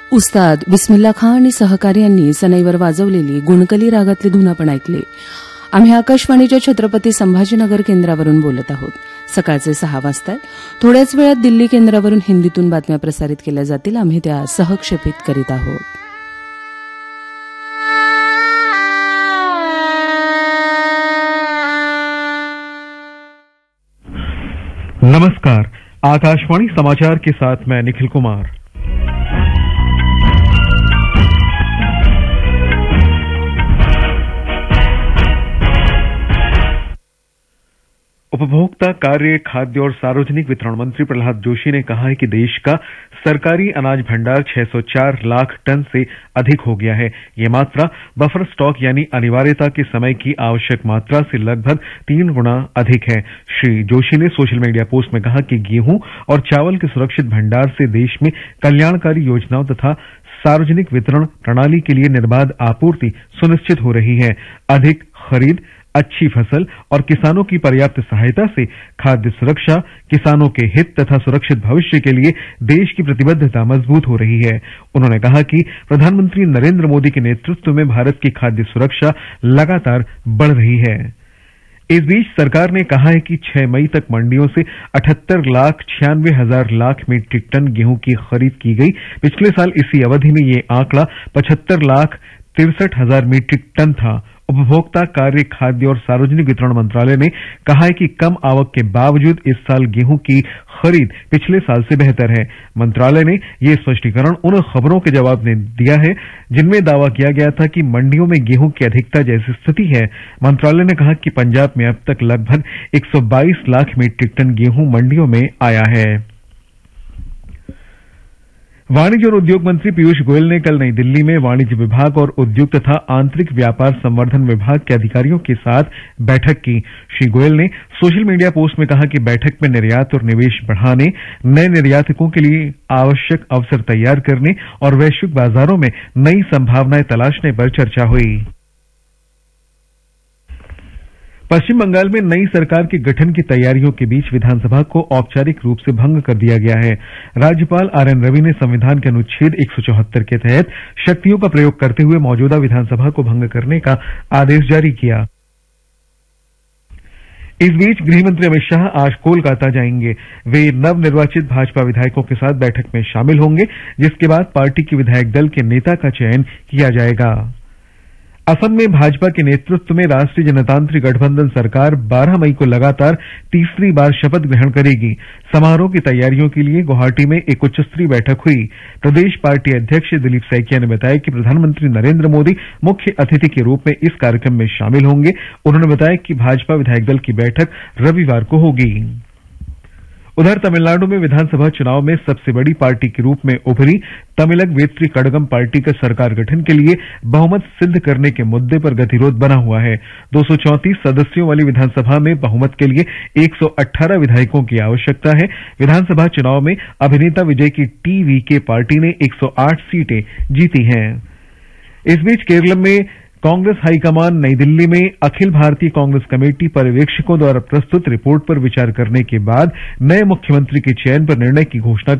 उस्ताद बिस्मिल्ला खान आणि सहकार्यांनी सनईवर वाजवलेली गुणकली रागातली धून आपण ऐकली. आम्ही आकाशवाणीच्या छत्रपती संभाजीनगर केंद्रावरून बोलत आहोत. सकाळचे 6 वाजता. थोड्याच वेळात दिल्ली केंद्रावरून हिंदीतून बातम्या प्रसारित केल्या जातील. आम्ही त्या सहक्षेपित करीत आहोत. नमस्कार, आकाशवाणी समाचार के साथ मैं निखिल कुमार. उपभोक्ता कार्य, खाद्य और सार्वजनिक वितरण मंत्री प्रहलाद जोशी ने कहा है कि देश का सरकारी अनाज भंडार 604 लाख टन से अधिक हो गया है. ये मात्रा बफर स्टॉक यानी अनिवार्यता के समय की आवश्यक मात्रा से लगभग 3 गुना अधिक है. श्री जोशी ने सोशल मीडिया पोस्ट में कहा कि गेहूं और चावल के सुरक्षित भंडार से देश में कल्याणकारी योजनाओं तथा सार्वजनिक वितरण प्रणाली के लिए निर्बाध आपूर्ति सुनिश्चित हो रही है. अधिक खरीद, अच्छी फसल और किसानों की पर्याप्त सहायता से खाद्य सुरक्षा, किसानों के हित तथा सुरक्षित भविष्य के लिए देश की प्रतिबद्धता मजबूत हो रही है. उन्होंने कहा कि प्रधानमंत्री नरेंद्र मोदी के नेतृत्व में भारत की खाद्य सुरक्षा लगातार बढ़ रही है. इस बीच सरकार ने कहा है कि 6 मई तक मंडियों से 78,96,000 लाख मीट्रिक टन गेहूं की खरीद की गई. पिछले साल इसी अवधि में ये आंकड़ा 75,63,000 मीट्रिक टन था. उपभोक्ता कार्य, खाद्य और सार्वजनिक वितरण मंत्रालय ने कहा है कि कम आवक के बावजूद इस साल गेहूं की खरीद पिछले साल से बेहतर है. मंत्रालय ने यह स्पष्टीकरण उन खबरों के जवाब में दिया है जिनमें दावा किया गया था कि मंडियों में गेहूं की अधिकता जैसी स्थिति है. मंत्रालय ने कहा कि पंजाब में अब तक लगभग 122 लाख मीट्रिक टन गेहूं मंडियों में आया है. वाणिज्य और उद्योग मंत्री पीयूष गोयल ने कल नई दिल्ली में वाणिज्य विभाग और उद्योग तथा आंतरिक व्यापार संवर्धन विभाग के अधिकारियों के साथ बैठक की. श्री गोयल ने सोशल मीडिया पोस्ट में कहा कि बैठक में निर्यात और निवेश बढ़ाने, नए निर्यातकों के लिए आवश्यक अवसर तैयार करने और वैश्विक बाजारों में नई संभावनाएं तलाशने पर चर्चा हुई. पश्चिम बंगाल में नई सरकार के गठन की तैयारियों के बीच विधानसभा को औपचारिक रूप से भंग कर दिया गया है. राज्यपाल आरएन रवि ने संविधान के अनुच्छेद 174 के तहत शक्तियों का प्रयोग करते हुए मौजूदा विधानसभा को भंग करने का आदेश जारी किया. इस बीच गृहमंत्री अमित शाह आज कोलकाता जाएंगे. वे नवनिर्वाचित भाजपा विधायकों के साथ बैठक में शामिल होंगे, जिसके बाद पार्टी के विधायक दल के नेता का चयन किया जाएगा. असम में भाजपा के नेतृत्व में राष्ट्रीय जनतांत्रिक गठबंधन सरकार 12 मई को लगातार तीसरी बार शपथ ग्रहण करेगी. समारोह की तैयारियों के लिए गुवाहाटी में एक उच्चस्तरीय बैठक हुई. प्रदेश पार्टी अध्यक्ष दिलीप सैकिया ने बताया कि प्रधानमंत्री नरेंद्र मोदी मुख्य अतिथि के रूप में इस कार्यक्रम में शामिल होंगे. उन्होंने बताया कि भाजपा विधायक दल की बैठक रविवार को होगी. उधर तमिलनाडु में विधानसभा चुनाव में सबसे बड़ी पार्टी के रूप में उभरी तमिलक वेत्री कड़गम पार्टी का सरकार गठन के लिए बहुमत सिद्ध करने के मुद्दे पर गतिरोध बना हुआ है. 234 सदस्यों वाली विधानसभा में बहुमत के लिए 118 विधायकों की आवश्यकता है. विधानसभा चुनाव में अभिनेता विजय की टीवीके पार्टी ने 108 सीटें जीती हैं. इस बीच केरल में कांग्रेस हाईकमान नई दिल्ली में अखिल भारतीय कांग्रेस कमेटी पर्यवेक्षकों द्वारा प्रस्तुत रिपोर्ट पर विचार करने के बाद नए मुख्यमंत्री के चयन पर निर्णय की घोषणा